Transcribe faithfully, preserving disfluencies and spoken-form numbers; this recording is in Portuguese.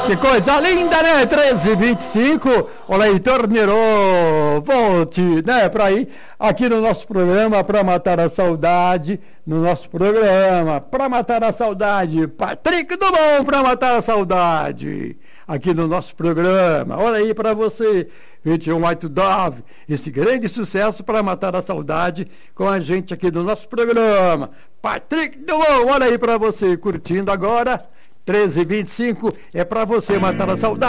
Que coisa linda, né? treze e vinte e cinco, o Leitor Nero, volte, né, para ir aqui no nosso programa para matar a saudade, no nosso programa para matar a saudade, Patrick do Bom para matar a saudade, aqui no nosso programa. Olha aí para você, vinte e um White Dove, esse grande sucesso para matar a saudade com a gente aqui no nosso programa. Patrick do Bom, olha aí para você, curtindo agora. treze e vinte e cinco é para você matar a saudade.